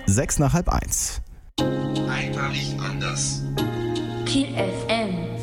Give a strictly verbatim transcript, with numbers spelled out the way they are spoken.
Sechs nach halb eins. Einmalig anders. Kiel F M.